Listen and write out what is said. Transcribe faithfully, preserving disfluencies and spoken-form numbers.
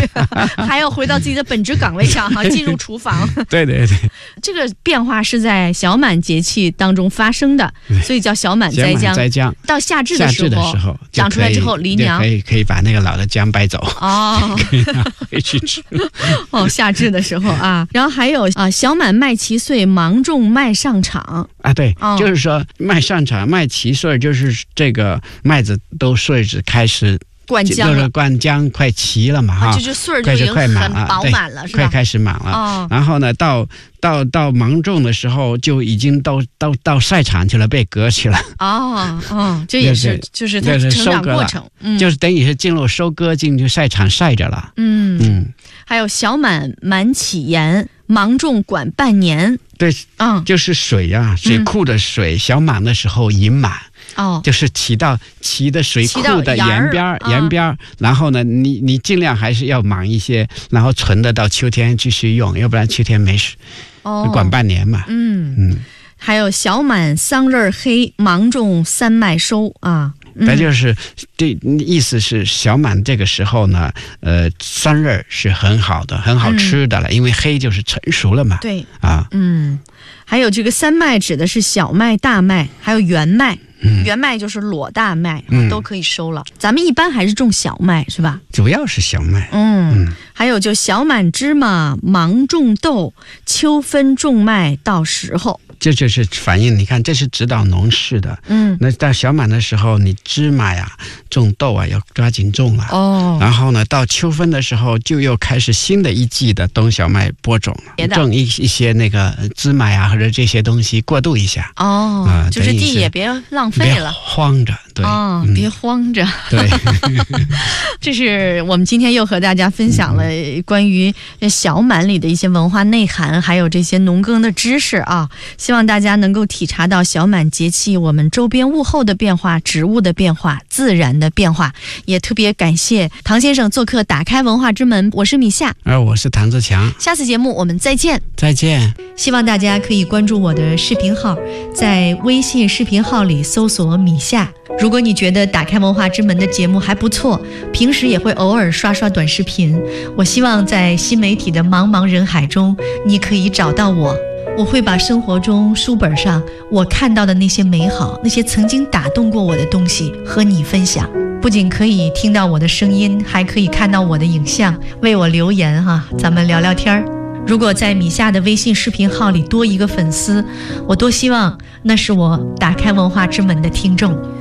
还要回到自己的本职岗位上哈，进入厨房。 对对对， 这个变化是在小满节气当中发生的，所以叫小满栽姜。 栽姜到夏至的时候， 夏至的时候长出来之后，离娘可以可以把那个老的姜掰走哦， 可以拿回去吃。 哦，夏至的时候啊，然后还有啊，小满麦其穗，芒种麦上场啊，对， 哦、 就是说麦上场，麦其穗，就是这个麦子都穗子开始。 灌浆了， 就是灌浆快齐了嘛哈， 啊、就是穗儿就已经很饱满了，是吧？ 快开始满了。 哦、 然后呢，到到到芒种的时候，就已经到到到晒场去了，被割去了。 哦哦，这也是就是它成长过程， 嗯、就是等于是进入收割进去晒场晒着了。 嗯嗯，还有小满满起盐，芒种管半年。 对， 嗯， 就是水啊，水库的水，嗯、小满的时候盈满。 哦， 就是起到起的水库的沿边沿边、啊，然后呢，你你尽量还是要满一些，然后存的到秋天继续用，要不然秋天没水，哦，管半年嘛。 嗯嗯，还有小满桑葚黑，芒种三麦收啊。 那、嗯、就是这意思是小满这个时候呢，呃，桑葚是很好的，很好吃的了，嗯、因为黑就是成熟了嘛。 对啊， 嗯，还有这个三麦指的是小麦、大麦，还有圆麦。圆麦就是裸大麦、嗯、都可以收了，咱们一般还是种小麦是吧？ 主要是小麦。 嗯, 嗯还有就小满芝麻，芒种豆，秋分种麦到时候。 这就是反映，你看这是指导农事的。嗯，那到小满的时候，你芝麻呀种豆啊要抓紧种了。哦，然后呢到秋分的时候就又开始新的一季的冬小麦播种了，种一一些那个芝麻呀或者这些东西过渡一下。 哦、呃、就是地也别浪费了， 别慌着。对， 哦、嗯、别慌着。 对。 这是我们今天又和大家分享了关于小满里的一些文化内涵，还有这些农耕的知识啊，希望大家能够体察到小满节气我们周边物候的变化，植物的变化，自然的变化。也特别感谢唐先生做客打开文化之门，我是米夏， 而我是唐自强， 下次节目我们再见。 再见。 希望大家可以关注我的视频号，在微信视频号里搜索米夏。如果你觉得打开文化之门的节目还不错，平时也会偶尔刷刷短视频，我希望在新媒体的茫茫人海中，你可以找到我。我会把生活中书本上我看到的那些美好，那些曾经打动过我的东西和你分享。不仅可以听到我的声音，还可以看到我的影像，为我留言哈，咱们聊聊天儿。如果在米夏的微信视频号里多一个粉丝，我多希望那是我打开文化之门的听众。